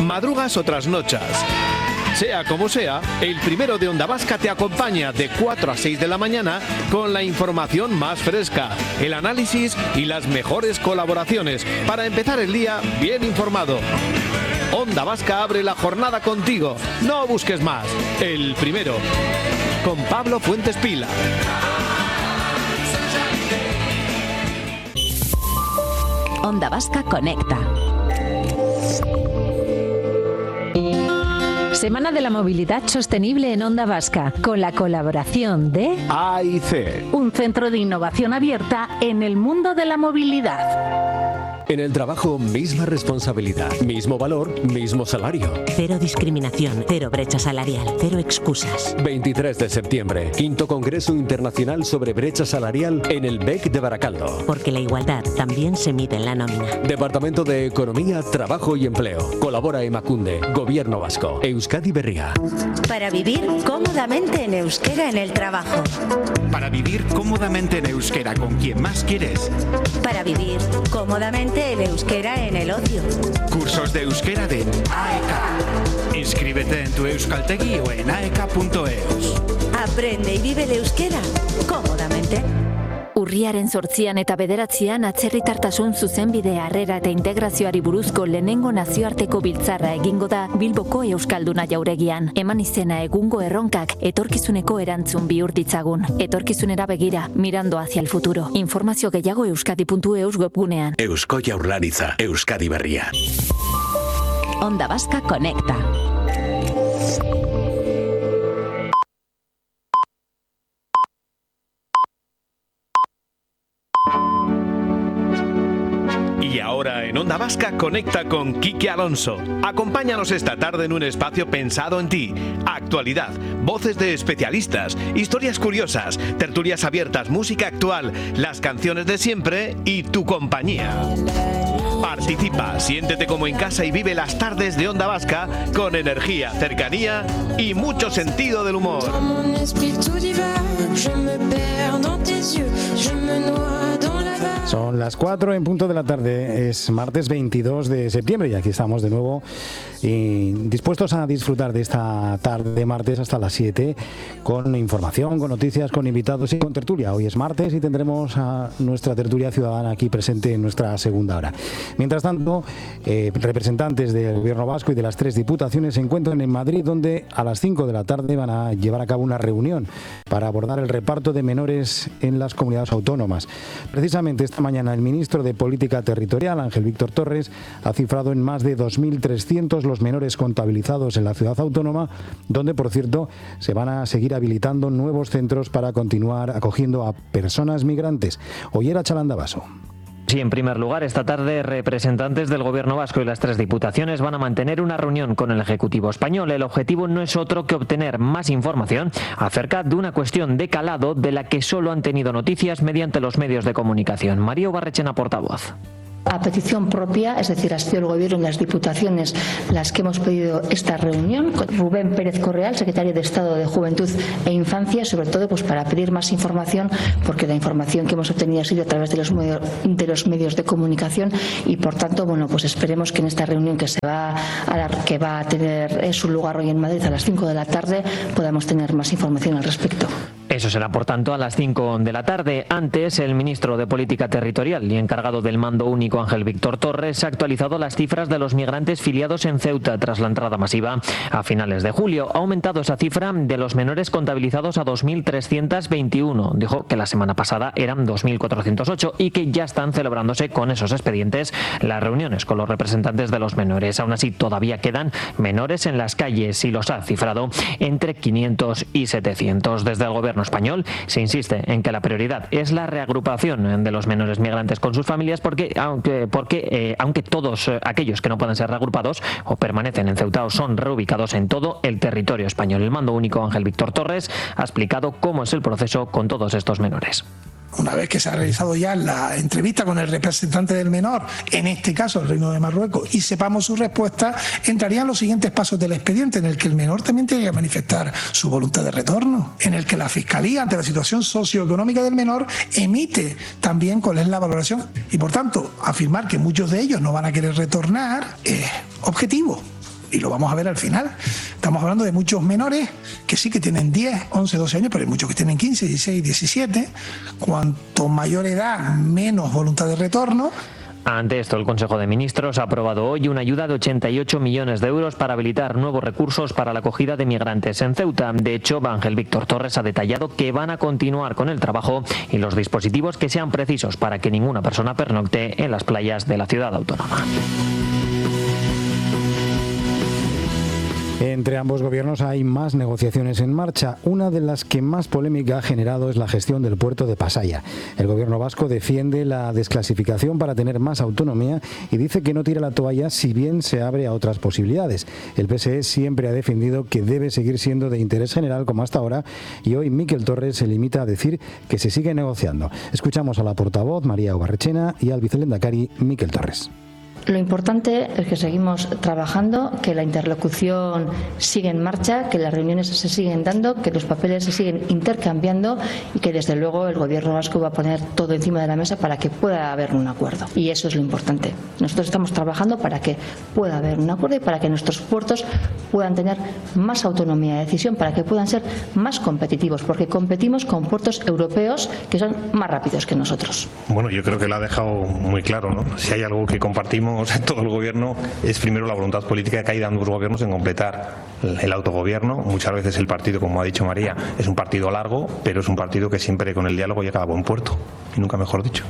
madrugas o trasnochas. Sea como sea, el primero de Onda Vasca te acompaña de 4 a 6 de la mañana con la información más fresca, el análisis y las mejores colaboraciones para empezar el día bien informado. Onda Vasca abre la jornada contigo. No busques más. El primero. Con Pablo Fuentes Pila. Onda Vasca conecta. Semana de la Movilidad Sostenible en Onda Vasca, con la colaboración de AIC, un centro de innovación abierta en el mundo de la movilidad. En el trabajo, misma responsabilidad, mismo valor, mismo salario. Cero discriminación, cero brecha salarial, cero excusas. 23 de septiembre, 5º Congreso Internacional sobre Brecha Salarial en el BEC de Baracaldo. Porque la igualdad también se mide en la nómina. Departamento de Economía, Trabajo y Empleo. Colabora Emakunde, Gobierno Vasco, Euskadi Berria. Para vivir cómodamente en euskera en el trabajo. Para vivir cómodamente en euskera con quien más quieres. Para vivir cómodamente en euskera en el ocio. Cursos de euskera de AEK. Inscríbete en tu euskaltegi o en aek.eus. Aprende y vive el euskera cómodamente. Urriaren 8 eta 9 atzerritartasun zuzenbide harrera eta integrazioari buruzko lehenengo nazioarteko biltzarra egingo da Bilboko Euskalduna jauregian. Eman izena egungo erronkak etorkizuneko erantzun bihur ditzagun. Etorkizunera begira, mirando hacia el futuro. Informazio gehiago euskadi.eus webgunean. Eusko Jaurlaritza, Euskadi Berria. Onda Vasca conecta. Y ahora en Onda Vasca conecta con Quique Alonso. Acompáñanos esta tarde en un espacio pensado en ti. Actualidad, voces de especialistas, historias curiosas, tertulias abiertas, música actual, las canciones de siempre y tu compañía. Participa, siéntete como en casa y vive las tardes de Onda Vasca con energía, cercanía y mucho sentido del humor. Son las 4 en punto de la tarde, es martes 22 de septiembre y aquí estamos de nuevo dispuestos a disfrutar de esta tarde de martes hasta las 7 con información, con noticias, con invitados y con tertulia. Hoy es martes y tendremos a nuestra tertulia ciudadana aquí presente en nuestra segunda hora. Mientras tanto, representantes del Gobierno vasco y de las 3 diputaciones se encuentran en Madrid, donde a las 5 de la tarde van a llevar a cabo una reunión para abordar el reparto de menores en las comunidades autónomas. Precisamente esta mañana el ministro de Política Territorial, Ángel Víctor Torres, ha cifrado en más de 2.300 los menores contabilizados en la ciudad autónoma, donde, por cierto, se van a seguir habilitando nuevos centros para continuar acogiendo a personas migrantes. Ollera Chalandabaso. Sí, en primer lugar, esta tarde representantes del Gobierno vasco y las 3 diputaciones van a mantener una reunión con el Ejecutivo español. El objetivo no es otro que obtener más información acerca de una cuestión de calado de la que solo han tenido noticias mediante los medios de comunicación. María Barrechena, portavoz. A petición propia, es decir, ha sido el Gobierno y las diputaciones las que hemos pedido esta reunión con Rubén Pérez Correal, secretario de Estado de Juventud e Infancia, sobre todo pues para pedir más información, porque la información que hemos obtenido ha sido a través de los medios de comunicación y, por tanto, bueno, pues esperemos que en esta reunión que va a tener su lugar hoy en Madrid a las 5 de la tarde podamos tener más información al respecto. Eso será, por tanto, a las 5 de la tarde. Antes, el ministro de Política Territorial y encargado del Mando Único, Ángel Víctor Torres, ha actualizado las cifras de los migrantes filiados en Ceuta tras la entrada masiva a finales de julio. Ha aumentado esa cifra de los menores contabilizados a 2.321. Dijo que la semana pasada eran 2.408 y que ya están celebrándose con esos expedientes las reuniones con los representantes de los menores. Aún así, todavía quedan menores en las calles y los ha cifrado entre 500 y 700. Desde el Gobierno español se insiste en que la prioridad es la reagrupación de los menores migrantes con sus familias porque aunque todos aquellos que no puedan ser reagrupados o permanecen en Ceuta o son reubicados en todo el territorio español. El Mando Único, Ángel Víctor Torres, ha explicado cómo es el proceso con todos estos menores. Una vez que se ha realizado ya la entrevista con el representante del menor, en este caso el Reino de Marruecos, y sepamos su respuesta, entrarían los siguientes pasos del expediente, en el que el menor también tiene que manifestar su voluntad de retorno, en el que la Fiscalía, ante la situación socioeconómica del menor, emite también cuál es la valoración. Y por tanto, afirmar que muchos de ellos no van a querer retornar es objetivo. y lo vamos a ver al final. Estamos hablando de muchos menores que sí que tienen 10, 11, 12 años, pero hay muchos que tienen 15, 16, 17. Cuanto mayor edad, menos voluntad de retorno. Ante esto, el Consejo de Ministros ha aprobado hoy una ayuda de 88 millones de euros para habilitar nuevos recursos para la acogida de migrantes en Ceuta. De hecho, Ángel Víctor Torres ha detallado que van a continuar con el trabajo y los dispositivos que sean precisos para que ninguna persona pernocte en las playas de la ciudad autónoma. Entre ambos gobiernos hay más negociaciones en marcha. Una de las que más polémica ha generado es la gestión del puerto de Pasaia. El gobierno vasco defiende la desclasificación para tener más autonomía y dice que no tira la toalla si bien se abre a otras posibilidades. El PSE siempre ha defendido que debe seguir siendo de interés general como hasta ahora y hoy Miquel Torres se limita a decir que se sigue negociando. Escuchamos a la portavoz María Obarrechena y al vicelehendakari Miquel Torres. Lo importante es que seguimos trabajando, que la interlocución sigue en marcha, que las reuniones se siguen dando, que los papeles se siguen intercambiando y que desde luego el gobierno vasco va a poner todo encima de la mesa para que pueda haber un acuerdo. Y eso es lo importante. Nosotros estamos trabajando para que pueda haber un acuerdo y para que nuestros puertos puedan tener más autonomía de decisión, para que puedan ser más competitivos, porque competimos con puertos europeos que son más rápidos que nosotros. Bueno, yo creo que lo ha dejado muy claro, ¿no? Si hay algo que compartimos todo el gobierno es primero la voluntad política que hay de ambos gobiernos en completar el autogobierno. Muchas veces el partido, como ha dicho María, es un partido largo, pero es un partido que siempre con el diálogo llega a buen puerto, y nunca mejor dicho.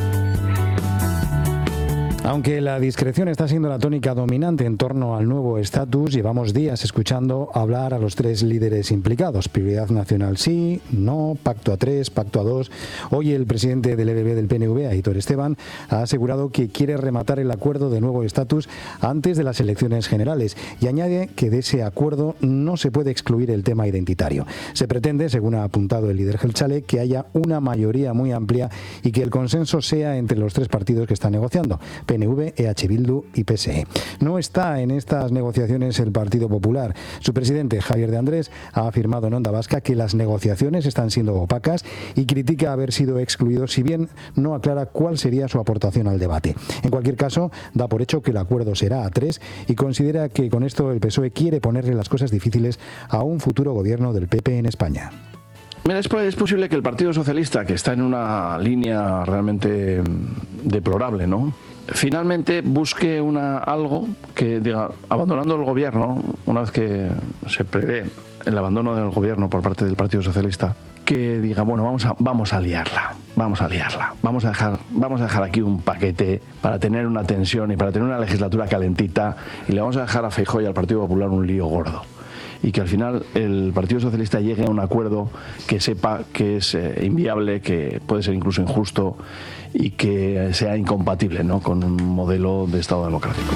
Aunque la discreción está siendo la tónica dominante en torno al nuevo estatus, llevamos días escuchando hablar a los tres líderes implicados. Prioridad nacional sí, no, pacto a 3, pacto a 2. Hoy el presidente del EBB del PNV, Aitor Esteban, ha asegurado que quiere rematar el acuerdo de nuevo estatus antes de las elecciones generales y añade que de ese acuerdo no se puede excluir el tema identitario. Se pretende, según ha apuntado el líder jeltzale, que haya una mayoría muy amplia y que el consenso sea entre los tres partidos que están negociando: PNV, EH Bildu y PSE. No está en estas negociaciones el Partido Popular. Su presidente, Javier de Andrés, ha afirmado en Onda Vasca que las negociaciones están siendo opacas y critica haber sido excluido, si bien no aclara cuál sería su aportación al debate. En cualquier caso, da por hecho que el acuerdo será a 3 y considera que con esto el PSOE quiere ponerle las cosas difíciles a un futuro gobierno del PP en España. Mira, es posible que el Partido Socialista, que está en una línea realmente deplorable, ¿no?, finalmente busque algo que diga, abandonando el gobierno, una vez que se prevé el abandono del gobierno por parte del Partido Socialista, que diga, bueno, vamos a liarla, vamos a dejar aquí un paquete para tener una tensión y para tener una legislatura calentita, y le vamos a dejar a Feijóo y al Partido Popular un lío gordo. Y que al final el Partido Socialista llegue a un acuerdo que sepa que es inviable, que puede ser incluso injusto y que sea incompatible, ¿no?, con un modelo de Estado democrático.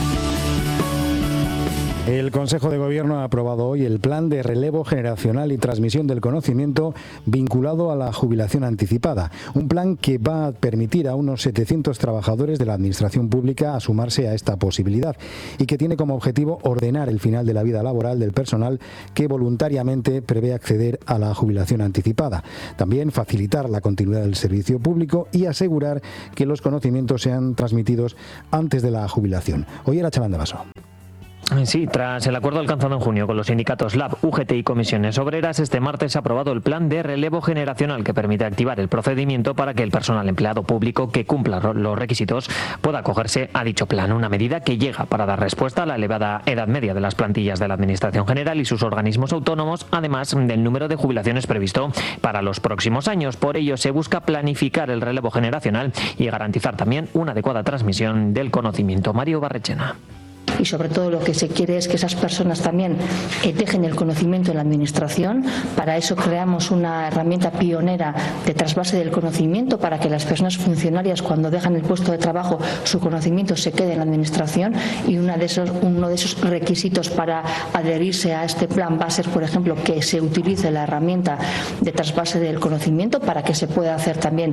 El Consejo de Gobierno ha aprobado hoy el plan de relevo generacional y transmisión del conocimiento vinculado a la jubilación anticipada. Un plan que va a permitir a unos 700 trabajadores de la Administración Pública a sumarse a esta posibilidad y que tiene como objetivo ordenar el final de la vida laboral del personal que voluntariamente prevé acceder a la jubilación anticipada. También facilitar la continuidad del servicio público y asegurar que los conocimientos sean transmitidos antes de la jubilación. Hoy era Chalán de Vaso. Sí, tras el acuerdo alcanzado en junio con los sindicatos LAB, UGT y comisiones obreras, este martes se ha aprobado el plan de relevo generacional que permite activar el procedimiento para que el personal empleado público que cumpla los requisitos pueda acogerse a dicho plan. Una medida que llega para dar respuesta a la elevada edad media de las plantillas de la Administración General y sus organismos autónomos, además del número de jubilaciones previsto para los próximos años. Por ello, se busca planificar el relevo generacional y garantizar también una adecuada transmisión del conocimiento. Mario Barrechena. Y sobre todo lo que se quiere es que esas personas también dejen el conocimiento en la administración. Para eso creamos una herramienta pionera de trasvase del conocimiento, para que las personas funcionarias, cuando dejan el puesto de trabajo, su conocimiento se quede en la administración, y uno de esos requisitos para adherirse a este plan va a ser, por ejemplo, que se utilice la herramienta de trasvase del conocimiento para que se pueda hacer también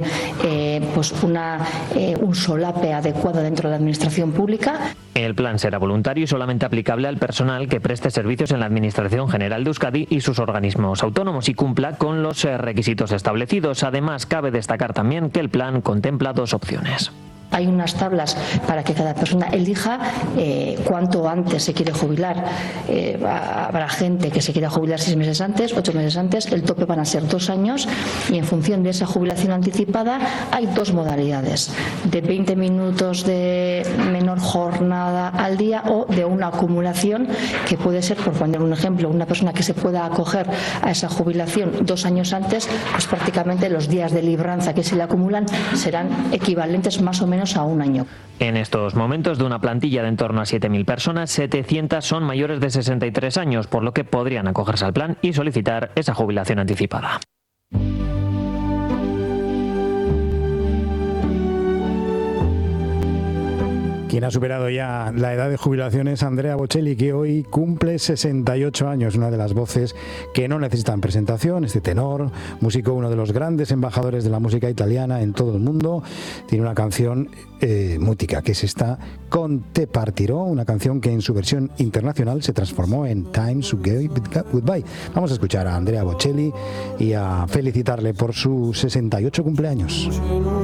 un solape adecuado dentro de la administración pública. El plan será voluntario y solamente aplicable al personal que preste servicios en la Administración General de Euskadi y sus organismos autónomos y cumpla con los requisitos establecidos. Además, cabe destacar también que el plan contempla dos opciones. Hay unas tablas para que cada persona elija cuánto antes se quiere jubilar. Habrá gente que se quiera jubilar 6 meses antes, 8 meses antes, el tope van a ser 2 años y en función de esa jubilación anticipada hay 2 modalidades, de 20 minutos de menor jornada al día o de una acumulación que puede ser, por poner un ejemplo, una persona que se pueda acoger a esa jubilación 2 años antes, pues prácticamente los días de libranza que se le acumulan serán equivalentes más o menos a 1 año. En estos momentos, de una plantilla de en torno a 7.000 personas, 700 son mayores de 63 años, por lo que podrían acogerse al plan y solicitar esa jubilación anticipada. Quien ha superado ya la edad de jubilación es Andrea Bocelli, que hoy cumple 68 años, una de las voces que no necesitan presentación. Este tenor, músico, uno de los grandes embajadores de la música italiana en todo el mundo, tiene una canción mútica, que es esta, Con te partirò, una canción que en su versión internacional se transformó en Time to Go Goodbye. Vamos a escuchar a Andrea Bocelli y a felicitarle por su 68 cumpleaños.